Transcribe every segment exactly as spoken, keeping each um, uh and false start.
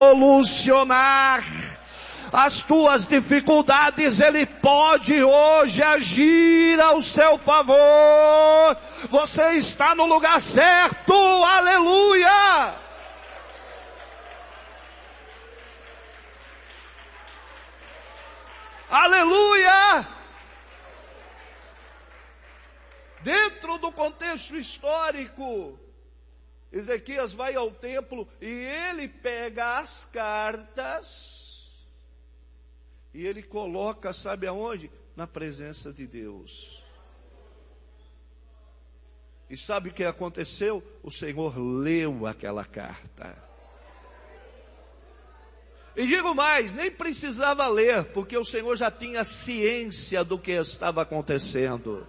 solucionar as tuas dificuldades. Ele pode hoje agir ao seu favor. Você está no lugar certo, aleluia! Aleluia! Dentro do contexto histórico, Ezequias vai ao templo e ele pega as cartas e ele coloca, sabe aonde? Na presença de Deus. E sabe o que aconteceu? O Senhor leu aquela carta. E digo mais, nem precisava ler, porque o Senhor já tinha ciência do que estava acontecendo.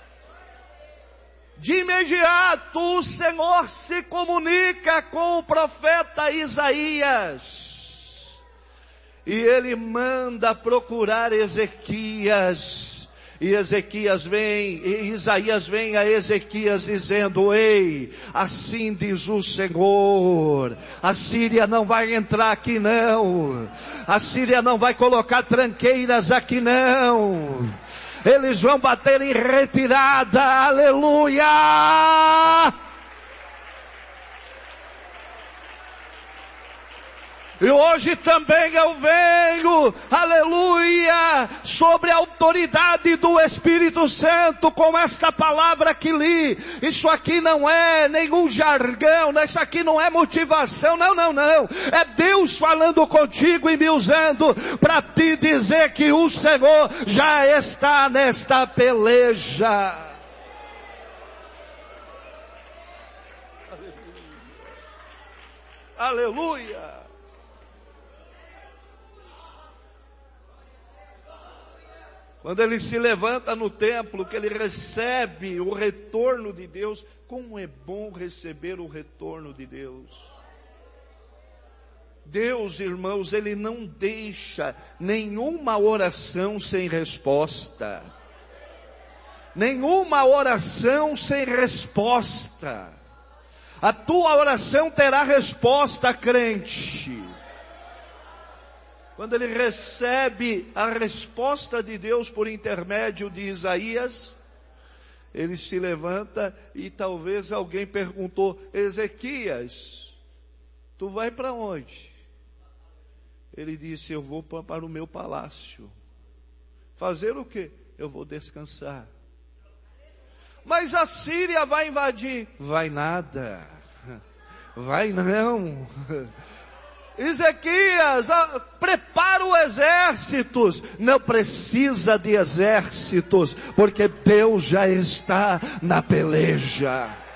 De imediato o Senhor se comunica com o profeta Isaías. E ele manda procurar Ezequias. E Ezequias vem, e Isaías vem a Ezequias dizendo: ei, assim diz o Senhor, a Síria não vai entrar aqui não. A Síria não vai colocar tranqueiras aqui não. Eles vão bater em retirada, aleluia! E hoje também eu venho, aleluia, sobre a autoridade do Espírito Santo, com esta palavra que li. Isso aqui não é nenhum jargão, isso aqui não é motivação, não, não, não. É Deus falando contigo e me usando para te dizer que o Senhor já está nesta peleja. Aleluia. Aleluia. Quando ele se levanta no templo, que ele recebe o retorno de Deus, como é bom receber o retorno de Deus. Deus, irmãos, ele não deixa nenhuma oração sem resposta. Nenhuma oração sem resposta. A tua oração terá resposta, crente. Quando ele recebe a resposta de Deus por intermédio de Isaías, ele se levanta e talvez alguém perguntou: Ezequias, tu vai para onde? Ele disse: eu vou para o meu palácio. Fazer o quê? Eu vou descansar. Mas a Síria vai invadir. Vai nada. Vai não. Ezequias, prepara os exércitos. Não precisa de exércitos, porque Deus já está na peleja.